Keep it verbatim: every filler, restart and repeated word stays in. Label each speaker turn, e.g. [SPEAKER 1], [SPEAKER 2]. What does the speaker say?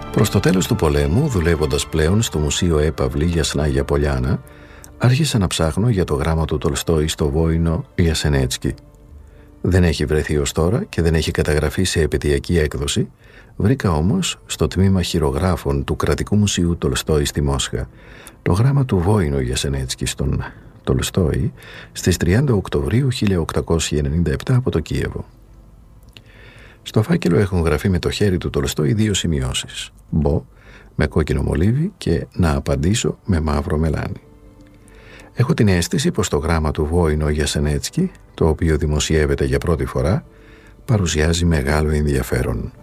[SPEAKER 1] Προς το τέλος του πολέμου, δουλεύοντας πλέον στο Μουσείο Έπαυλη για Σνάγια Πολιάνα, άρχισα να ψάχνω για το γράμμα του Τολστόη στο Βόινο Γιασενέτσκι. Δεν έχει βρεθεί ως τώρα και δεν έχει καταγραφεί σε επαιτειακή έκδοση. Βρήκα όμως στο τμήμα χειρογράφων του Κρατικού Μουσείου Τολστόη στη Μόσχα το γράμμα του Βόινο Γιασενέτσκι στον Τολστόη στις τριάντα Οκτωβρίου χίλια οκτακόσια ενενήντα επτά από το Κίεβο. Στο φάκελο έχουν γραφεί με το χέρι του Τολστόη δύο σημειώσεις: «Μπο» με κόκκινο μολύβι και «Να απαντήσω» με μαύρο μελάνι. Έχω την αίσθηση πως το γράμμα του Βόινο Γιασενέτσκι, το οποίο δημοσιεύεται για πρώτη φορά, παρουσιάζει μεγάλο ενδιαφέρον.